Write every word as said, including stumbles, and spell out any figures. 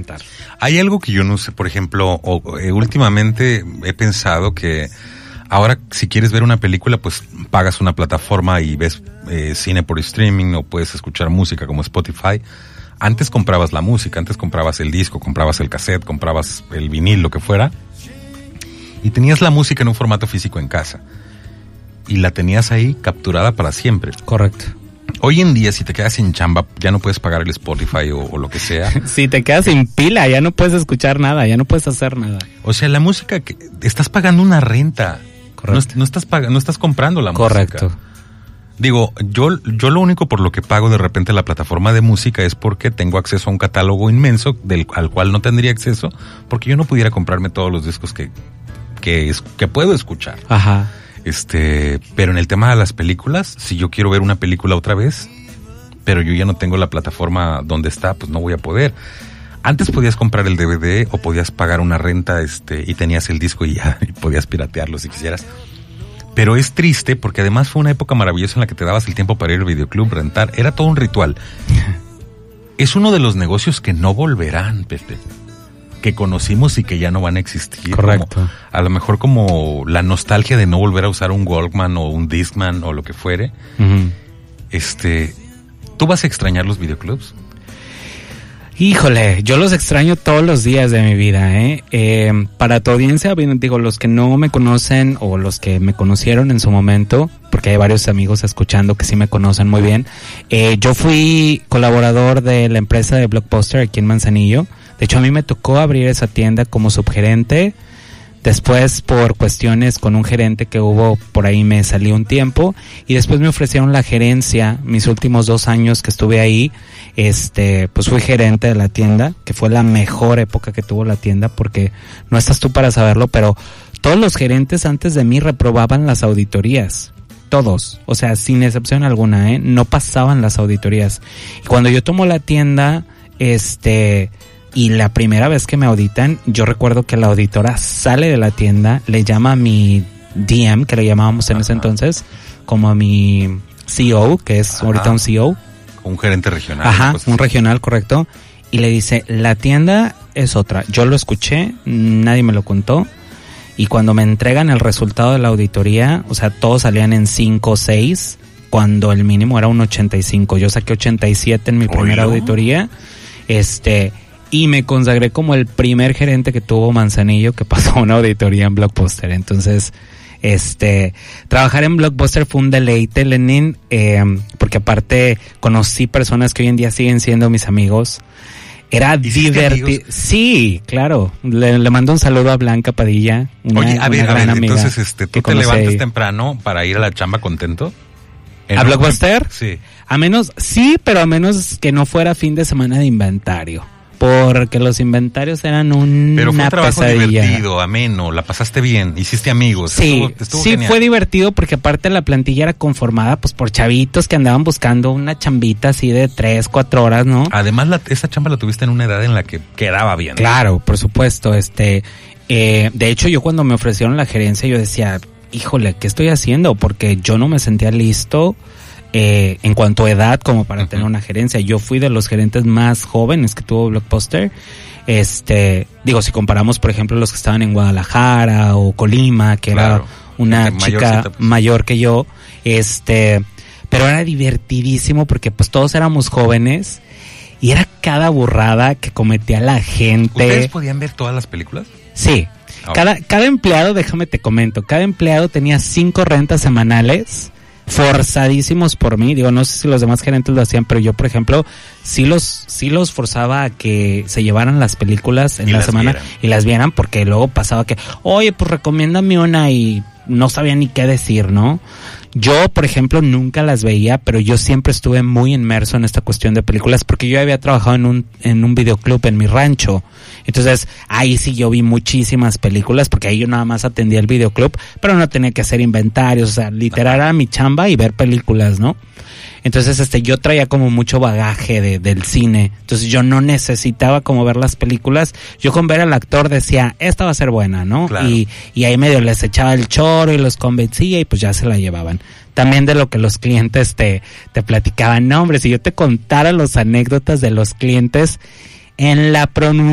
rentar. Hay algo que yo no sé, por ejemplo, o, eh, últimamente he pensado que ahora si quieres ver una película, pues pagas una plataforma y ves eh, cine por streaming o puedes escuchar música como Spotify. Antes comprabas la música, antes comprabas el disco, comprabas el cassette, comprabas el vinil, lo que fuera, y tenías la música en un formato físico en casa. Y la tenías ahí capturada para siempre. Correcto. Hoy en día, si te quedas sin chamba, ya no puedes pagar el Spotify o, o lo que sea. Si te quedas sin pila, ya no puedes escuchar nada, ya no puedes hacer nada. O sea, la música, que estás pagando una renta. Correcto. No, no estás pag- no estás comprando la Correcto. música. Digo, yo, yo lo único por lo que pago de repente la plataforma de música es porque tengo acceso a un catálogo inmenso del, al cual no tendría acceso porque yo no pudiera comprarme todos los discos que, que, es, que puedo escuchar. Ajá. Este, pero en el tema de las películas, si yo quiero ver una película otra vez, pero yo ya no tengo la plataforma donde está, pues no voy a poder. Antes podías comprar el D V D o podías pagar una renta, este, y tenías el disco y ya y podías piratearlo si quisieras. Pero es triste porque además fue una época maravillosa en la que te dabas el tiempo para ir al videoclub, rentar. Era todo un ritual. Es uno de los negocios que no volverán, Pepe. Que conocimos y que ya no van a existir. Correcto. Como, a lo mejor como la nostalgia de no volver a usar un Walkman o un Discman o lo que fuere. Uh-huh. Este, ¿tú vas a extrañar los videoclubs? Híjole, yo los extraño todos los días de mi vida, ¿eh? eh para tu audiencia, bien, digo, los que no me conocen o los que me conocieron en su momento, porque hay varios amigos escuchando que sí me conocen muy bien, eh, yo fui colaborador de la empresa de Blockbuster aquí en Manzanillo. De hecho, a mí me tocó abrir esa tienda como subgerente. Después, por cuestiones con un gerente que hubo por ahí, me salí un tiempo y después me ofrecieron la gerencia. Mis últimos dos años que estuve ahí, este, pues fui gerente de la tienda, que fue la mejor época que tuvo la tienda, porque no estás tú para saberlo, pero todos los gerentes antes de mí reprobaban las auditorías. Todos, o sea, sin excepción alguna, ¿eh? No pasaban las auditorías. Y cuando yo tomo la tienda, este... y la primera vez que me auditan, yo recuerdo que la auditora sale de la tienda, le llama a mi D M, que le llamábamos en Ajá. ese entonces, como a mi C E O, que es Ajá. ahorita un C E O. Un gerente regional. Ajá, pues, un regional, correcto. Y le dice, la tienda es otra. Yo lo escuché, nadie me lo contó. Y cuando me entregan el resultado de la auditoría, o sea, todos salían en cinco o seis, cuando el mínimo era un ochenta y cinco. Yo saqué ochenta y siete en mi primera ¿Oilo? auditoría. Este... Y me consagré como el primer gerente que tuvo Manzanillo que pasó una auditoría en Blockbuster. Entonces, este, trabajar en Blockbuster fue un deleite, Lenin, eh, porque aparte conocí personas que hoy en día siguen siendo mis amigos. Era divertido. Sí, claro. Le, le mando un saludo a Blanca Padilla. Una, Oye, a ver, una a gran ver, amiga entonces, este, ¿tú te levantas ahí temprano para ir a la chamba contento? ¿A Blockbuster? Sí. A menos, sí, pero a menos que no fuera fin de semana de inventario. Porque los inventarios eran un Pero fue un trabajo pesadilla. divertido, ameno, la pasaste bien, hiciste amigos. Sí, estuvo, estuvo sí genial. Fue divertido porque aparte la plantilla era conformada pues por chavitos que andaban buscando una chambita así de tres, cuatro horas, ¿no? Además, la, esa chamba la tuviste en una edad en la que quedaba bien. Claro, por supuesto. Este, eh, de hecho, yo cuando me ofrecieron la gerencia, yo decía, híjole, ¿qué estoy haciendo? Porque yo no me sentía listo. Eh, en cuanto a edad como para uh-huh. tener una gerencia. Yo fui de los gerentes más jóvenes que tuvo Blockbuster. Este, digo, si comparamos, por ejemplo, los que estaban en Guadalajara o Colima, que claro, era una que chica mayor, mayor que yo, este, pero era divertidísimo porque pues todos éramos jóvenes y era cada burrada que cometía la gente. ¿Ustedes podían ver todas las películas? Sí. Oh. Cada, cada empleado, déjame te comento, cada empleado tenía cinco rentas semanales forzadísimos por mí. Digo, no sé si los demás gerentes lo hacían, pero yo, por ejemplo, sí los sí los forzaba a que se llevaran las películas en y la semana vieran. y las vieran, porque luego pasaba que, oye, pues recomiéndame una, y no sabía ni qué decir, ¿no? Yo, por ejemplo, nunca las veía, pero yo siempre estuve muy inmerso en esta cuestión de películas porque yo había trabajado en un en un videoclub en mi rancho. Entonces, ahí sí yo vi muchísimas películas porque ahí yo nada más atendía el videoclub, pero no tenía que hacer inventarios, o sea, literal era mi chamba y ver películas, ¿no? Entonces, este, yo traía como mucho bagaje de, del cine. Entonces, yo no necesitaba como ver las películas. Yo con ver al actor decía, esta va a ser buena, ¿no? Claro. Y, y ahí medio les echaba el choro y los convencía y pues ya se la llevaban. También de lo que los clientes te, te platicaban. No, hombre, si yo te contara las anécdotas de los clientes en la pronunciación